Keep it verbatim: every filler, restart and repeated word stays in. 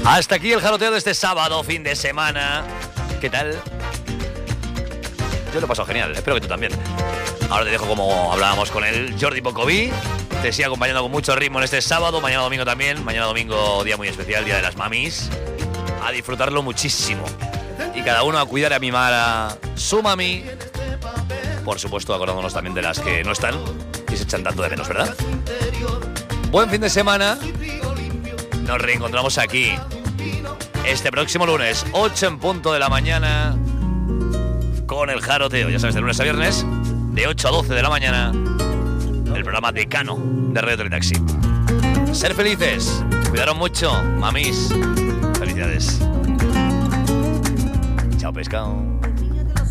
Hasta aquí el jaroteo de este sábado, fin de semana. ¿Qué tal? Yo lo he pasado genial, espero que tú también. Ahora te dejo como hablábamos con el Jordi Bocoví. Te sigue acompañando con mucho ritmo en este sábado. Mañana domingo también. Mañana domingo, día muy especial, día de las mamis. A disfrutarlo muchísimo. Y cada uno a cuidar y a mimar a su mami. Por supuesto, acordándonos también de las que no están y se echan tanto de menos, ¿verdad? Buen fin de semana. Nos reencontramos aquí este próximo lunes, ocho en punto de la mañana, con el jaroteo, ya sabes, de lunes a viernes, de ocho a doce de la mañana, el programa Decano de Radio Teletaxi. Ser felices, cuidaros mucho, mamis. Felicidades. Chao, pescado.